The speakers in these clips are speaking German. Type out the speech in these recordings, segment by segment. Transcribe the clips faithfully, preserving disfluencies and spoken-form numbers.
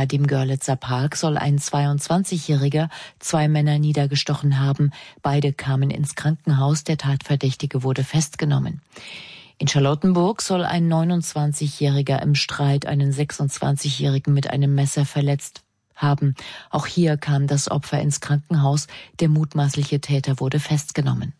nahe dem Görlitzer Park soll ein zweiundzwanzigjähriger zwei Männer niedergestochen haben. Beide kamen ins Krankenhaus, der Tatverdächtige wurde festgenommen. In Charlottenburg soll ein neunundzwanzigjähriger im Streit einen sechsundzwanzigjährigen mit einem Messer verletzt haben. Auch hier kam das Opfer ins Krankenhaus, der mutmaßliche Täter wurde festgenommen.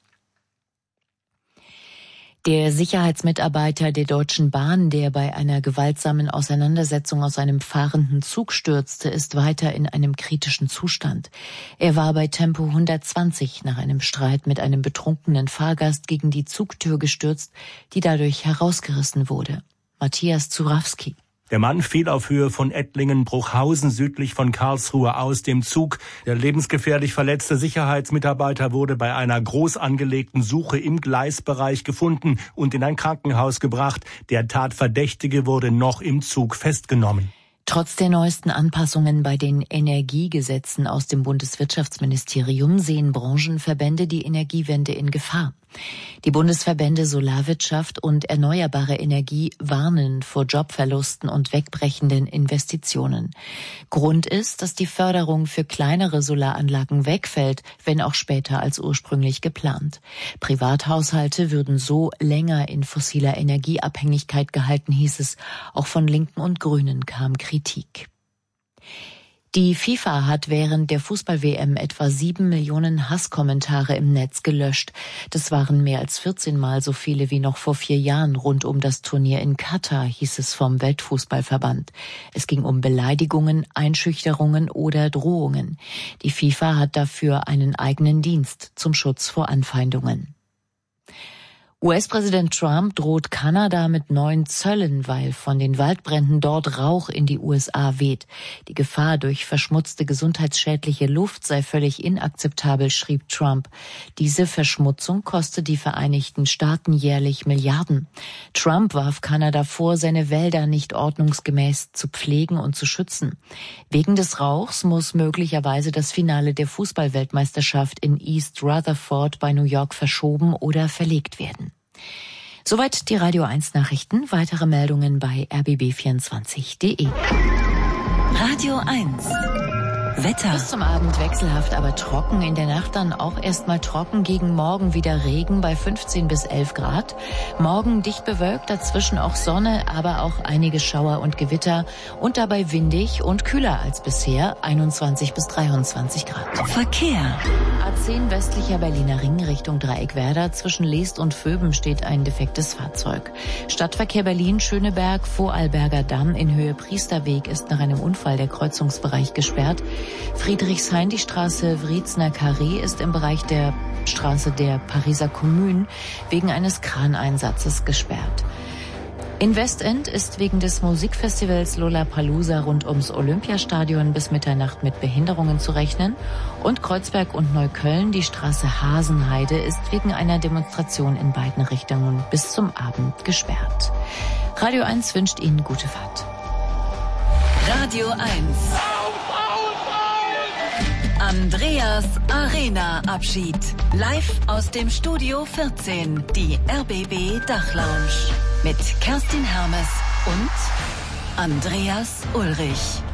Der Sicherheitsmitarbeiter der Deutschen Bahn, der bei einer gewaltsamen Auseinandersetzung aus einem fahrenden Zug stürzte, ist weiter in einem kritischen Zustand. Er war bei Tempo hundertzwanzig nach einem Streit mit einem betrunkenen Fahrgast gegen die Zugtür gestürzt, die dadurch herausgerissen wurde. Matthias Zurawski. Der Mann fiel auf Höhe von Ettlingen-Bruchhausen südlich von Karlsruhe aus dem Zug. Der lebensgefährlich verletzte Sicherheitsmitarbeiter wurde bei einer groß angelegten Suche im Gleisbereich gefunden und in ein Krankenhaus gebracht. Der Tatverdächtige wurde noch im Zug festgenommen. Trotz der neuesten Anpassungen bei den Energiegesetzen aus dem Bundeswirtschaftsministerium sehen Branchenverbände die Energiewende in Gefahr. Die Bundesverbände Solarwirtschaft und Erneuerbare Energie warnen vor Jobverlusten und wegbrechenden Investitionen. Grund ist, dass die Förderung für kleinere Solaranlagen wegfällt, wenn auch später als ursprünglich geplant. Privathaushalte würden so länger in fossiler Energieabhängigkeit gehalten, hieß es. Auch von Linken und Grünen kam Kritik. Die FIFA hat während der Fußball-W M etwa sieben Millionen Hasskommentare im Netz gelöscht. Das waren mehr als vierzehn Mal so viele wie noch vor vier Jahren rund um das Turnier in Katar, hieß es vom Weltfußballverband. Es ging um Beleidigungen, Einschüchterungen oder Drohungen. Die FIFA hat dafür einen eigenen Dienst zum Schutz vor Anfeindungen. U S-Präsident Trump droht Kanada mit neuen Zöllen, weil von den Waldbränden dort Rauch in die U S A weht. Die Gefahr durch verschmutzte, gesundheitsschädliche Luft sei völlig inakzeptabel, schrieb Trump. Diese Verschmutzung kostet die Vereinigten Staaten jährlich Milliarden. Trump warf Kanada vor, seine Wälder nicht ordnungsgemäß zu pflegen und zu schützen. Wegen des Rauchs muss möglicherweise das Finale der Fußballweltmeisterschaft in East Rutherford bei New York verschoben oder verlegt werden. Soweit die Radio eins Nachrichten. Weitere Meldungen bei r b b vierundzwanzig punkt de. Radio eins. Wetter. Bis zum Abend wechselhaft, aber trocken. In der Nacht dann auch erstmal trocken. Gegen morgen wieder Regen bei fünfzehn bis elf Grad. Morgen dicht bewölkt, dazwischen auch Sonne, aber auch einige Schauer und Gewitter. Und dabei windig und kühler als bisher, einundzwanzig bis dreiundzwanzig Grad. Verkehr. A zehn westlicher Berliner Ring Richtung Dreieckwerder. Zwischen Leest und Vöben steht ein defektes Fahrzeug. Stadtverkehr Berlin, Schöneberg, Vorarlberger Damm in Höhe Priesterweg ist nach einem Unfall der Kreuzungsbereich gesperrt. Friedrichshain, die Straße Wrietzner Carré, ist im Bereich der Straße der Pariser Kommune wegen eines Kraneinsatzes gesperrt. In Westend ist wegen des Musikfestivals Lollapalooza rund ums Olympiastadion bis Mitternacht mit Behinderungen zu rechnen. Und Kreuzberg und Neukölln, die Straße Hasenheide, ist wegen einer Demonstration in beiden Richtungen bis zum Abend gesperrt. Radio eins wünscht Ihnen gute Fahrt. Radio eins. Andreas Arena Abschied. Live aus dem Studio vierzehn, die R B B Dachlounge. Mit Kerstin Hermes und Andreas Ulrich.